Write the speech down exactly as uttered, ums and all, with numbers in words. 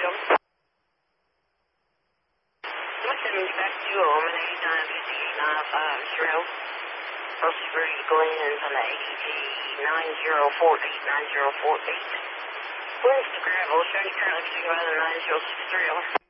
seventy-five two oh, I'm an eighty-nine fifty-eight ninety-five zero. Posted for Glenn's on the A D G nine zero four eight nine zero four eight. Where's the gravel? Showing you currently pursuing by the nine zero six three.